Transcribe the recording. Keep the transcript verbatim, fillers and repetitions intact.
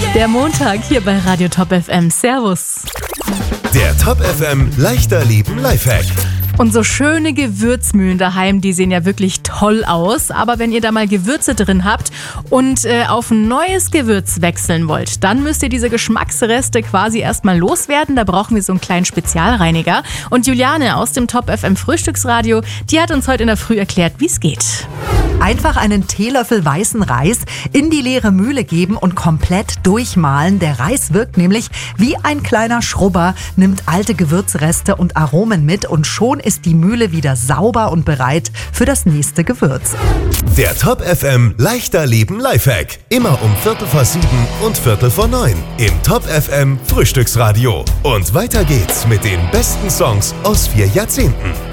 Der Montag hier bei Radio Top F M. Servus. Der Top F M Leichter Leben Lifehack. Und so schöne Gewürzmühlen daheim, die sehen ja wirklich toll aus. Aber wenn ihr da mal Gewürze drin habt und äh, auf ein neues Gewürz wechseln wollt, dann müsst ihr diese Geschmacksreste quasi erstmal loswerden. Da brauchen wir so einen kleinen Spezialreiniger. Und Juliane aus dem Top F M Frühstücksradio, die hat uns heute in der Früh erklärt, wie es geht. Einfach einen Teelöffel weißen Reis in die leere Mühle geben und komplett durchmahlen. Der Reis wirkt nämlich wie ein kleiner Schrubber, nimmt alte Gewürzreste und Aromen mit und schon ist die Mühle wieder sauber und bereit für das nächste Gewürz. Der Top F M Leichter Leben Lifehack. Immer um Viertel vor sieben und Viertel vor neun im Top F M Frühstücksradio. Und weiter geht's mit den besten Songs aus vier Jahrzehnten.